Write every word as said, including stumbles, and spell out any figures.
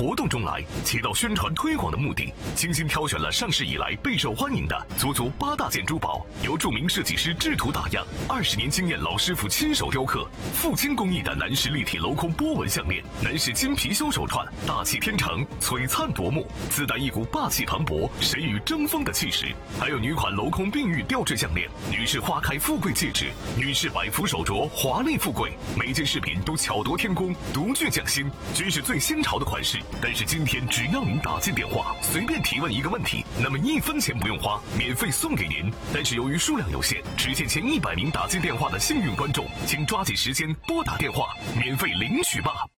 活动中来，起到宣传推广的目的，精心挑选了上市以来备受欢迎的足足八大件珠宝，由著名设计师制图打样，二十年经验老师傅亲手雕刻，富清工艺的男士立体镂空波纹项链，男士金貔貅手串，大气天成，璀璨夺目，自带一股霸气磅礴、谁与争锋的气势。还有女款镂空碧玉吊坠项链，女士花开富贵戒指，女士百福手镯，华丽富贵，每件饰品都巧夺天工，独具匠心，均是最新潮的款式。但是今天只要您打进电话，随便提问一个问题，那么一分钱不用花，免费送给您。但是由于数量有限，只限前一百名打进电话的幸运观众，请抓紧时间拨打电话，免费领取吧。